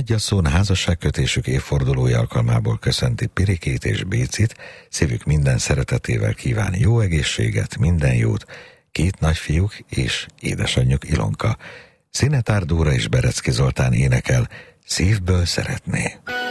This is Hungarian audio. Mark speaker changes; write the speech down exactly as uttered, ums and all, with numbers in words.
Speaker 1: Nagyasszón házasságkötésük évfordulója alkalmából köszönti Pirikét és Bécit, szívük minden szeretetével kíván jó egészséget, minden jót, két nagyfiúk és édesanyjuk Ilonka. Szinetár Dóra és Berecki Zoltán énekel, Szívből szeretné.